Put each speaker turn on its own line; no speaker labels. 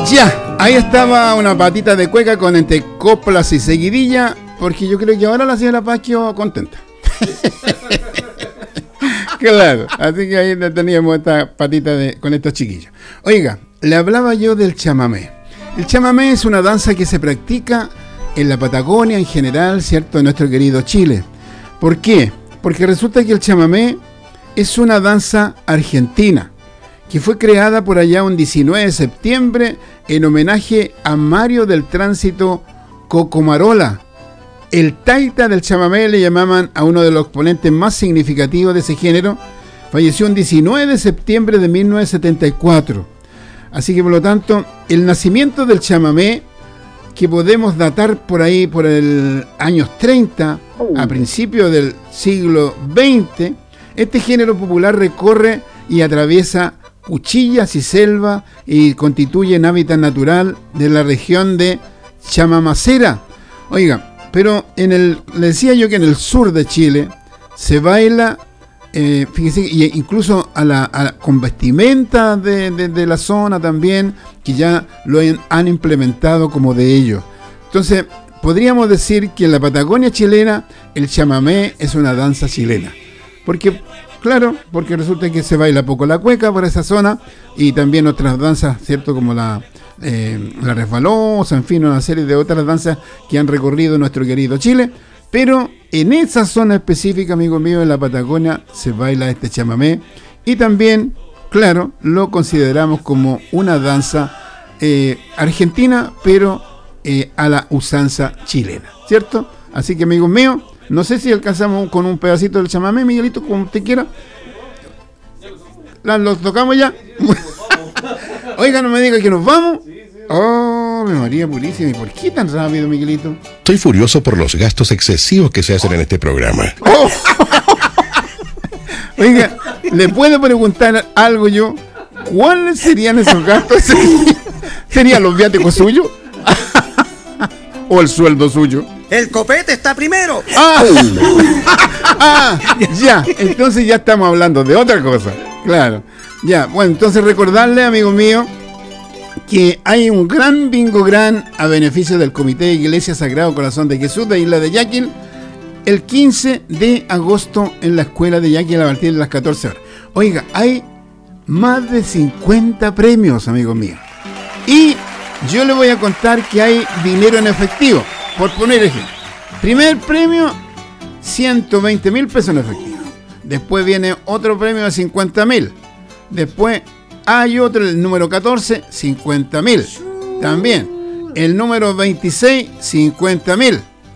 Ya, ahí estaba una patita de cueca con entre coplas y seguidilla, porque yo creo que ahora la señora Paz quedó contenta. Claro, así que ahí teníamos esta patita con estos chiquillos. Oiga, le hablaba yo del chamamé. El chamamé es una danza que se practica en la Patagonia en general, ¿cierto?, en nuestro querido Chile. ¿Por qué? Porque resulta que el chamamé es una danza argentina que fue creada por allá un 19 de septiembre en homenaje a Mario del Tránsito Cocomarola. El taita del chamamé le llamaban a uno de los exponentes más significativos de ese género. Falleció un 19 de septiembre de 1974. Así que por lo tanto, el nacimiento del chamamé, que podemos datar por ahí por el años 30, a principios del siglo XX, este género popular recorre y atraviesa cuchillas y selva y constituye un hábitat natural de la región de Chamamacera. Oiga, pero le decía yo que en el sur de Chile se baila, fíjese, y incluso con vestimenta de la zona también, que ya lo han implementado como de ellos. Entonces, podríamos decir que en la Patagonia chilena el chamamé es una danza chilena. Porque resulta que se baila poco la cueca por esa zona y también otras danzas, ¿cierto? Como la resbalosa, en fin, una serie de otras danzas que han recorrido nuestro querido Chile. Pero en esa zona específica, amigo mío, en la Patagonia, se baila este chamamé y también, claro, lo consideramos como una danza argentina, pero a la usanza chilena, ¿cierto? Así que, amigos míos, no sé si alcanzamos con un pedacito del chamamé, Miguelito, como usted quiera. ¿Los tocamos ya? Oiga, no me diga que nos vamos. Oh, mi María Purísima, ¿y por qué tan rápido, Miguelito?
Estoy furioso por los gastos excesivos que se hacen en este programa.
Oh. Oiga, ¿le puedo preguntar algo yo? ¿Cuáles serían esos gastos? ¿Serían los viáticos suyos? ¿O el sueldo suyo?
¡El copete está primero!
Ya, entonces ya estamos hablando de otra cosa. Claro. Ya, bueno, entonces recordarle, amigo mío, que hay un gran bingo gran a beneficio del Comité de Iglesia Sagrado Corazón de Jesús de Isla de Yaquil el 15 de agosto en la escuela de Yaquil a partir de las 14 horas. Oiga, hay más de 50 premios, amigos míos. Y yo le voy a contar que hay dinero en efectivo, por poner ejemplo. Primer premio, 120,000 pesos en efectivo. Después viene otro premio de 50,000. Después hay otro, el número 14, 50,000. También. El número 26, 50,000.